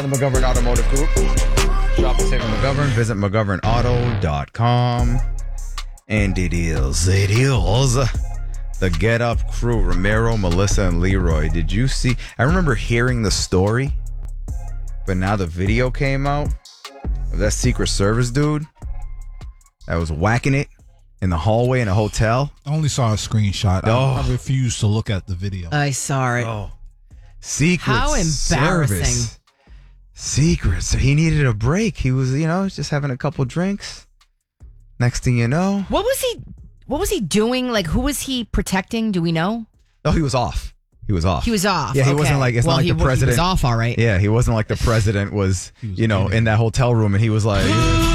McGovern Automotive Group. Shop at St. McGovern. Visit McGovernAuto.com. And it is the Get Up crew, Romero, Melissa, and Leroy. Did you see? I remember hearing the story, but now the video came out of that Secret Service dude that was whacking it in the hallway in a hotel. I only saw a screenshot. Oh. I refuse to look at the video. I saw it. Oh, Secret How embarrassing. Service. Secret. So he needed a break. He was, just having a couple drinks. Next thing you know. What was he doing? Like, who was he protecting? Do we know? Oh, he was off. He was off. He was off. Yeah, he okay. wasn't like, it's well, not like the president. He was off, all right. Yeah, he wasn't like the president was in that hotel room and he was like.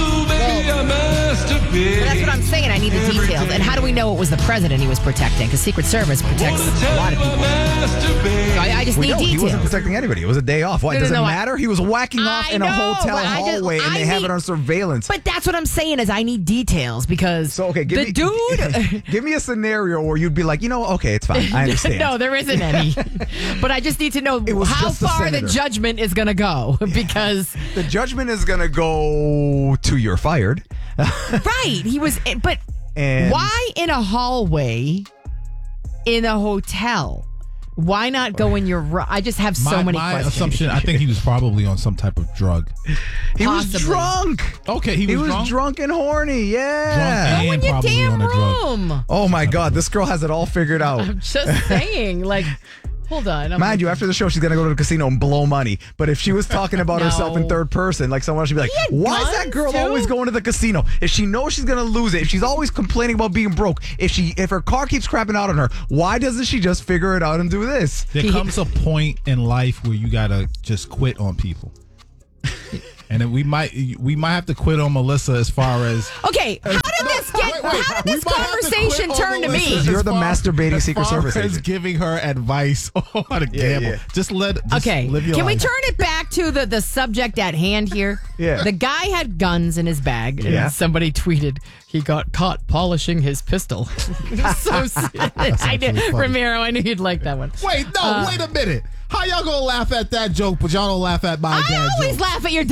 Well, that's what I'm saying. I need the details. And how do we know it was the president he was protecting? Because Secret Service protects a lot of people. So I just need details. He wasn't protecting anybody. It was a day off. What? Does it matter? He was whacking off in a hotel hallway and they have it on surveillance. But that's what I'm saying is I need details because dude... give me a scenario where you'd be like, okay, it's fine. I understand. No, there isn't any. But I just need to know how far the judgment is going to go because... The judgment is going to go to you're fired. Right. He was... But why in a hallway in a hotel? Why not go in your... I just have so many questions. My assumption, I think he was probably on some type of drug. He was drunk. Okay, he was drunk and horny. Yeah. Go in your damn room. Oh my God, this girl has it all figured out. I'm just saying, like... Hold on. Mind you, after the show, she's going to go to the casino and blow money. But if she was talking about herself in third person, like someone else should be like, why is that girl always going to the casino? If she knows she's going to lose it, if she's always complaining about being broke, if her car keeps crapping out on her, why doesn't she just figure it out and do this? There comes a point in life where you got to just quit on people. And then we might have to quit on Melissa as far as... Okay, how did this conversation turn to me? You're the masturbating Secret Service agent. Giving her advice on how to gamble. Yeah. Just live your Can we life. turn it back to the subject at hand here? Yeah. The guy had guns in his bag, and somebody tweeted he got caught polishing his pistol. So I knew, Ramiro, I knew you'd like that one. Wait a minute. How y'all gonna laugh at that joke, but y'all don't laugh at my dad joke? I always laugh at your